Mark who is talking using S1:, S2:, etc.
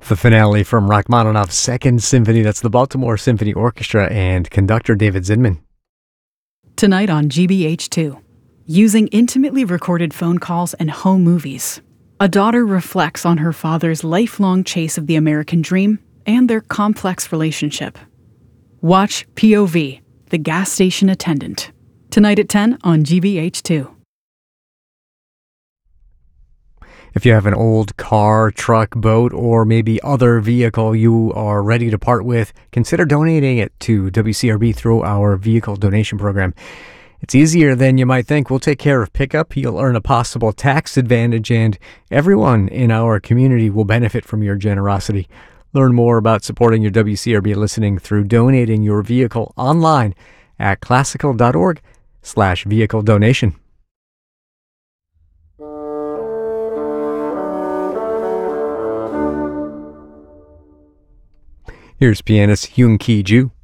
S1: the finale from Rachmaninoff's Second Symphony. That's the Baltimore Symphony Orchestra and conductor David Zinman.
S2: Tonight on GBH2, using intimately recorded phone calls and home movies, a daughter reflects on her father's lifelong chase of the American dream and their complex relationship. Watch POV, The Gas Station Attendant, tonight at 10 on GBH2.
S1: If you have an old car, truck, boat, or maybe other vehicle you are ready to part with, consider donating it to WCRB through our vehicle donation program. It's easier than you might think. We'll take care of pickup. You'll earn a possible tax advantage, and everyone in our community will benefit from your generosity. Learn more about supporting your WCRB listening through donating your vehicle online at classical.org/vehicle donation. Here's pianist Yoon Ki-joo.